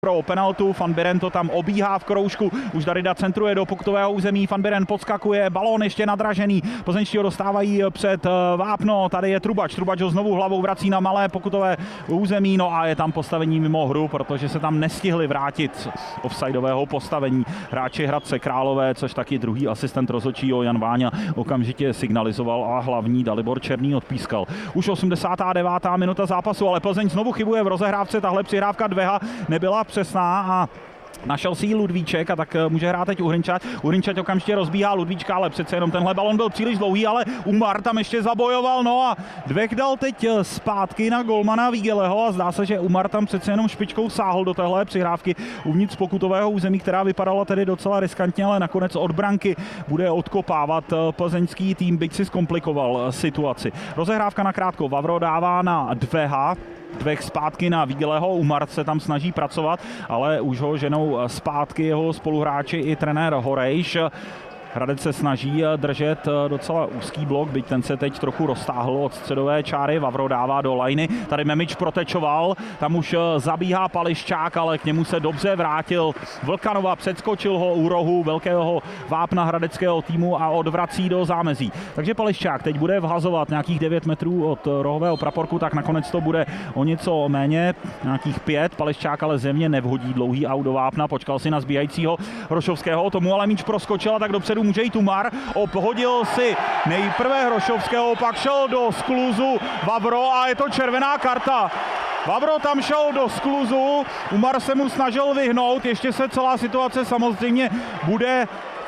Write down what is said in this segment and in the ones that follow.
pro penaltu. Van Buren to tam obíhá v kroužku, už Darida centruje do pokutového území, Van Buren podskakuje, balón ještě nadražený, plzeňští ho dostávají před vápno, tady je Trubač ho znovu hlavou vrací na malé pokutové území, no a je tam postavení mimo hru, protože se tam nestihli vrátit offsideového postavení hráči Hradce Králové, což taky druhý asistent rozhodčího Jan Váňa okamžitě signalizoval a hlavní Dalibor Černý odpískal. Už 89. minuta zápasu, ale Plzeň znovu chybuje v rozehrávce, tahle přihrávka Dveha nebyla přesná a našel si ji Ludvíček a tak může hrát teď Uhrinčať. Uhrinčať okamžitě rozbíhá Ludvíčka, ale přece jenom tenhle balon byl příliš dlouhý, ale Umar tam ještě zabojoval, no a Dvech dal teď zpátky na golmana Vígeleho a zdá se, že Umar tam přece jenom špičkou sáhl do téhle přihrávky uvnitř pokutového území, která vypadala tedy docela riskantně, ale nakonec od branky bude odkopávat plzeňský tým, byť si zkomplikoval situaci. Rozehrávka nakrátko, Vavro dává na Dveha, Dvech zpátky na Vígeleho, Umar se tam snaží pracovat, ale už ho ženou zpátky jeho spoluhráči i trenér Horejš. Hradec se snaží držet docela úzký blok, byť ten se teď trochu roztáhl od středové čáry. Vavro dává do lajny, tady Memič protečoval, tam už zabíhá Pališčák, ale k němu se dobře vrátil Vlkanova, předskočil ho u rohu velkého vápna hradeckého týmu a odvrací do zámezí. Takže Pališčák teď bude vhazovat nějakých 9 metrů od rohového praporku, tak nakonec to bude o něco méně, nějakých 5. Pališčák ale zjevně nevhodí dlouhý aut do vápna, počkal si na zbíhajícího Hrošovského, tomu ale míč proskočila, tak dopředu může jít Umar, obhodil si nejprve Hrošovského, pak šel do skluzu Vavro a je to červená karta. Vavro tam šel do skluzu, Umar se mu snažil vyhnout, ještě se celá situace samozřejmě bude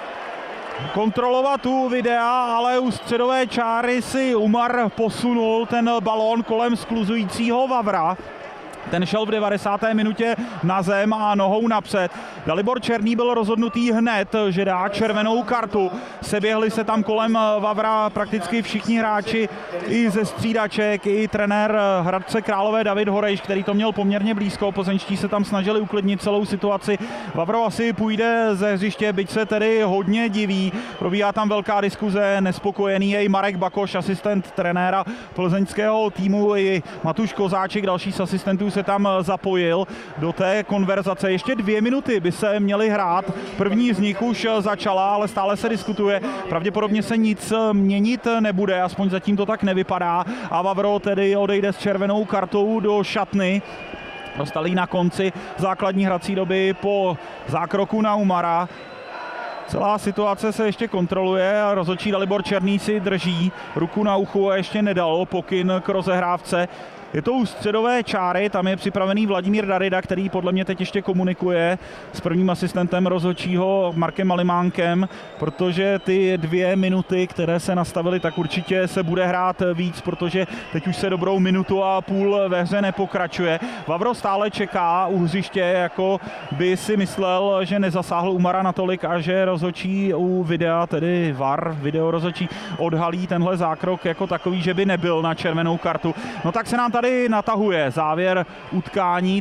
kontrolovat u videa, ale u středové čáry si Umar posunul ten balón kolem skluzujícího Vavra. Ten šel v 90. minutě na zem a nohou napřed. Dalibor Černý byl rozhodnutý hned, že dá červenou kartu. Seběhli se tam kolem Vavra prakticky všichni hráči i ze střídaček, i trenér Hradce Králové David Horejš, který to měl poměrně blízko. Plzeňští se tam snažili uklidnit celou situaci. Vavro asi půjde ze hřiště, byť se tedy hodně diví. Probíhá tam velká diskuze, nespokojený je i Marek Bakoš, asistent trenéra plzeňského týmu, i Matuš Kozáček, další z asistentů se tam zapojil do té konverzace. Ještě 2 minuty by se měly hrát. První z nich už začala, ale stále se diskutuje. Pravděpodobně se nic měnit nebude, aspoň zatím to tak nevypadá. A Vavro tedy odejde s červenou kartou do šatny. Dostali na konci základní hrací doby po zákroku na Umara. Celá situace se ještě kontroluje a rozhodčí Dalibor Černý si drží ruku na uchu a ještě nedal pokyn k rozehrávce. Je to u středové čáry, tam je připravený Vladimír Darida, který podle mě teď ještě komunikuje s prvním asistentem rozhodčího Markem Malimánkem, protože ty 2 minuty, které se nastavily, tak určitě se bude hrát víc, protože teď už se dobrou 1,5 minuty ve hře nepokračuje. Vavro stále čeká u hřiště, jako by si myslel, že nezasáhl Umara natolik a že rozhodčí u videa, tedy VAR, video rozhodčí, odhalí tenhle zákrok jako takový, že by nebyl na červenou kartu. No tak se nám tady natahuje závěr utkání,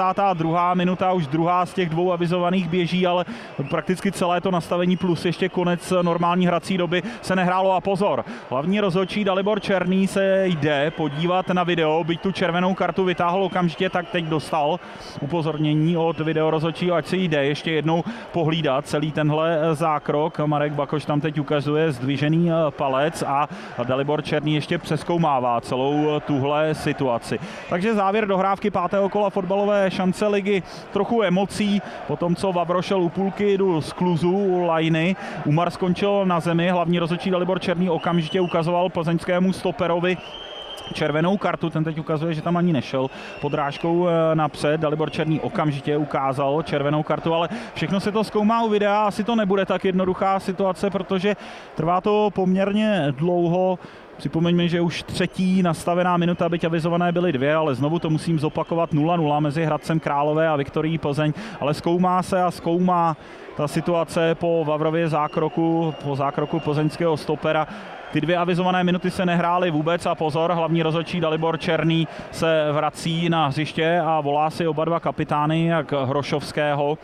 92. minuta, už druhá z těch 2 avizovaných běží, ale prakticky celé to nastavení plus ještě konec normální hrací doby se nehrálo a pozor. Hlavní rozhodčí Dalibor Černý se jde podívat na video, byť tu červenou kartu vytáhl okamžitě, tak teď dostal upozornění od videorozhodčího, ať si jde ještě jednou pohlídat celý tenhle zákrok. Marek Bakoš tam teď ukazuje zdvižený palec a Dalibor Černý ještě přezkoumává celou tuhle situaci. Takže závěr dohrávky 5. kola fotbalové šance ligy, trochu emocí, po tom, co Vavro šel u půlky do skluzu u lajny, Umar skončil na zemi, hlavní rozhodčí Dalibor Černý okamžitě ukazoval plzeňskému stoperovi červenou kartu, ten teď ukazuje, že tam ani nešel podrážkou napřed. Dalibor Černý okamžitě ukázal červenou kartu, ale všechno se to zkoumá u videa, asi to nebude tak jednoduchá situace, protože trvá to poměrně dlouho. Připomeňme, že už 3. nastavená minuta, byť avizované byly 2, ale znovu to musím zopakovat, 0-0 mezi Hradcem Králové a Viktorií Plzeň, ale zkoumá se a zkoumá ta situace po Vavrově zákroku, po zákroku plzeňského stopera. Ty 2 avizované minuty se nehrály vůbec a pozor, hlavní rozhodčí Dalibor Černý se vrací na hřiště a volá si oba 2 kapitány, jak Hrošovského,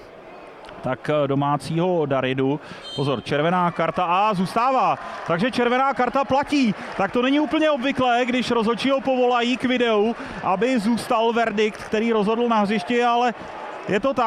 tak domácího Daridu. Pozor, červená karta a zůstává. Takže červená karta platí. Tak to není úplně obvyklé, když rozhodčí ho povolají k videu, aby zůstal verdikt, který rozhodl na hřišti, ale je to tak.